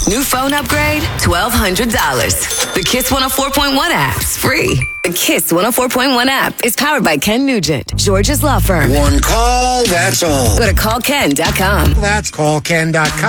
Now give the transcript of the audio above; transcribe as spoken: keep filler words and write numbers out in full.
New phone upgrade, twelve hundred dollars. The Kiss one oh four point one app's free. The Kiss one oh four point one app is powered by Ken Nugent, George's law firm. One call, that's all. Go to call ken dot com. That's call ken dot com.